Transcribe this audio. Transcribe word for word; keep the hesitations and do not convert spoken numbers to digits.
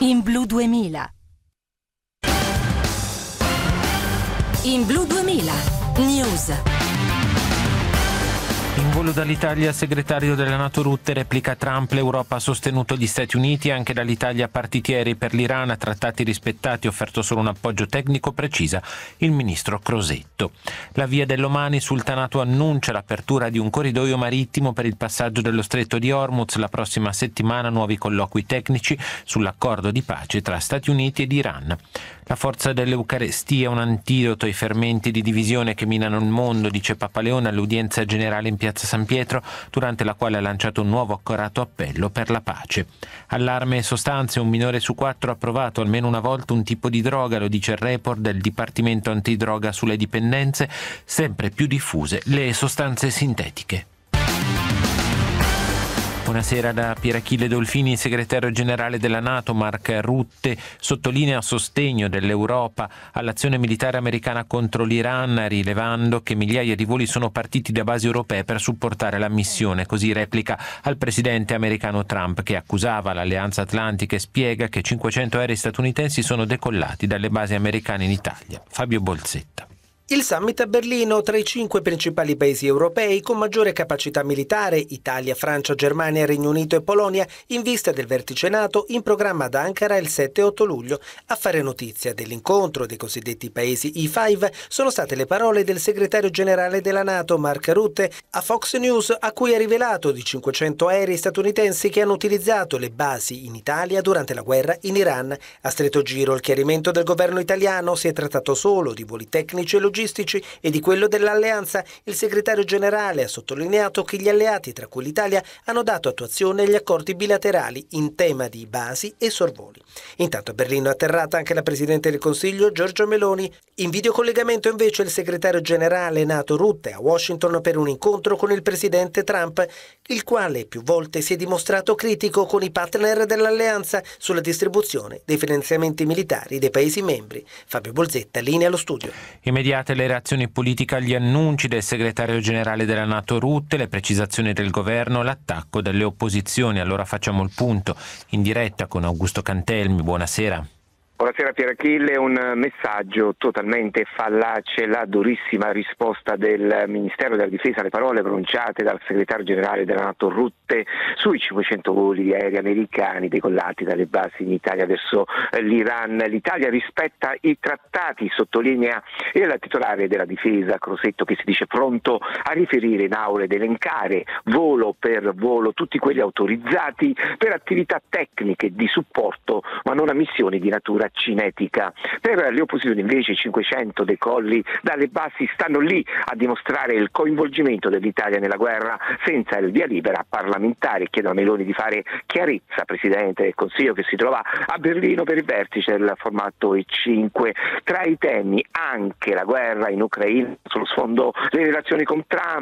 In Blu duemila. In Blu duemila. News. In volo dall'Italia, il segretario della NATO Rutte replica Trump: l'Europa ha sostenuto gli Stati Uniti, anche dall'Italia partiti aerei per l'Iran, trattati rispettati, offerto solo un appoggio tecnico, precisa il ministro Crosetto. La via dell'Oman, il sultanato annuncia l'apertura di un corridoio marittimo per il passaggio dello stretto di Hormuz. La prossima settimana nuovi colloqui tecnici sull'accordo di pace tra Stati Uniti ed Iran. La forza dell'Eucaristia, un antidoto ai fermenti di divisione che minano il mondo, dice Papa Leone all'udienza generale in piazza San Pietro, durante la quale ha lanciato un nuovo accorato appello per la pace. Allarme e sostanze, un minore su quattro ha provato almeno una volta un tipo di droga, lo dice il report del Dipartimento Antidroga sulle dipendenze, sempre più diffuse le sostanze sintetiche. Buonasera da Pier Achille Dolfini. Il segretario generale della NATO, Mark Rutte, sottolinea sostegno dell'Europa all'azione militare americana contro l'Iran, rilevando che migliaia di voli sono partiti da basi europee per supportare la missione. Così replica al presidente americano Trump, che accusava l'Alleanza Atlantica e spiega che cinquecento aerei statunitensi sono decollati dalle basi americane in Italia. Fabio Bolzetta. Il summit a Berlino tra i cinque principali paesi europei con maggiore capacità militare, Italia, Francia, Germania, Regno Unito e Polonia, in vista del vertice NATO in programma ad Ankara il sette e otto luglio. A fare notizia dell'incontro dei cosiddetti paesi E cinque sono state le parole del segretario generale della NATO, Mark Rutte, a Fox News, a cui ha rivelato di cinquecento aerei statunitensi che hanno utilizzato le basi in Italia durante la guerra in Iran. A stretto giro il chiarimento del governo italiano: si è trattato solo di voli tecnici e logistici e di quello dell'alleanza. Il segretario generale ha sottolineato che gli alleati, tra cui l'Italia, hanno dato attuazione agli accordi bilaterali in tema di basi e sorvoli. Intanto a Berlino è atterrata anche la Presidente del Consiglio Giorgia Meloni. In videocollegamento invece il segretario generale NATO Rutte a Washington per un incontro con il presidente Trump, il quale più volte si è dimostrato critico con i partner dell'alleanza sulla distribuzione dei finanziamenti militari dei Paesi membri. Fabio Bolzetta, linea allo studio. Immediate le reazioni politiche agli annunci del segretario generale della NATO Rutte, le precisazioni del governo, l'attacco delle opposizioni. Allora facciamo il punto in diretta con Augusto Cantelmi. Buonasera. Buonasera Pier Achille, un messaggio totalmente fallace, la durissima risposta del Ministero della Difesa alle parole pronunciate dal segretario generale della NATO Rutte sui cinquecento voli di aerei americani decollati dalle basi in Italia verso l'Iran. L'Italia rispetta i trattati, sottolinea il titolare della Difesa Crosetto, che si dice pronto a riferire in aula ed elencare volo per volo tutti quelli autorizzati per attività tecniche di supporto, ma non a missioni di natura cinetica. Per le opposizioni invece i cinquecento decolli dalle basi stanno lì a dimostrare il coinvolgimento dell'Italia nella guerra senza il via libera parlamentare. Chiedono a Meloni di fare chiarezza, Presidente del Consiglio, che si trova a Berlino per il vertice del formato E cinque. Tra i temi anche la guerra in Ucraina, sullo sfondo le relazioni con Trump.